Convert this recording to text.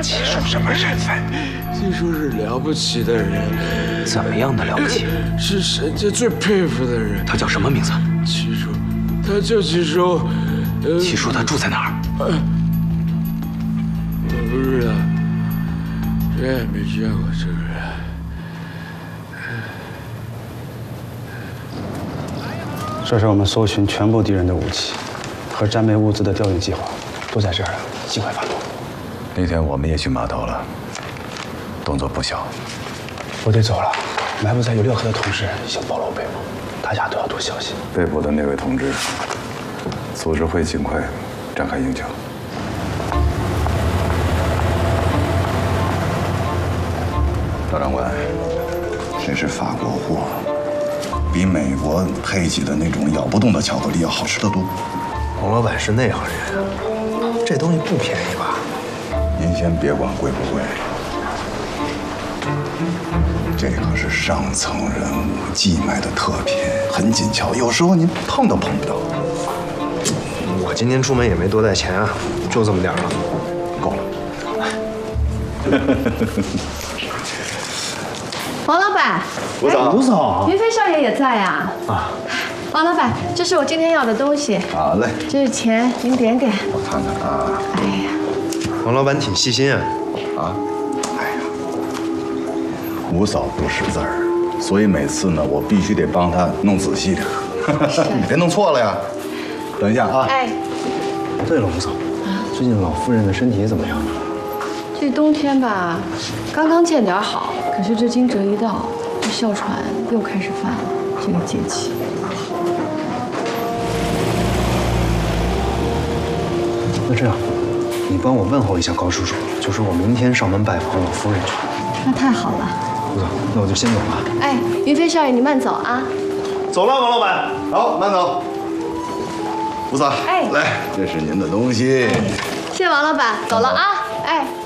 齐属什么身份？ 据说是了不起的人。 怎么样的了不起？ 是神界最佩服的人。 他叫什么名字？ 齐叔，他叫齐叔。 齐叔他住在哪儿？ 我不知道，谁也没见过这个人。 这是我们搜寻全部敌人的武器和战备物资的调运计划，都在这儿了，尽快发动。 那天我们也去码头了，动作不小。 我得走了，埋伏在有廖科的同事已经暴露被捕，大家都要读消息。 被捕的那位同志，组织会尽快展开营救。大长官，这是法国货，比美国配给的那种咬不动的巧克力要好吃得多。 王老板是内行人啊，这东西不便宜吧？ 您先别管贵不贵，这可是上层人物寄卖的特品，很紧俏，有时候您碰都碰不到。 我今天出门也没多带钱啊，就这么点儿了， 够了。 王老板， 吴嫂， 吴嫂， 云飞少爷也在啊。啊，王老板，这是我今天要的东西。 好嘞， 这是钱，您点点。 我看看啊。 哎呀， 王老板挺细心啊。 啊，哎呀，吴嫂不识字儿，所以每次呢，我必须得帮她弄仔细点。你别弄错了呀。等一下啊。 哎， 对了，吴嫂，最近老夫人的身体怎么样了？ 这冬天吧，刚刚见点好，可是这惊蛰一到，这哮喘又开始犯了。这个节气。 那这样，你帮我问候一下高叔叔，就说我明天上门拜访老夫人去。 那太好了。 吴嫂，那我就先走了。 哎，云飞少爷，你慢走啊。 走了，王老板。 好，慢走。吴嫂， 哎， 来，这是您的东西。 谢谢王老板，走了啊。哎。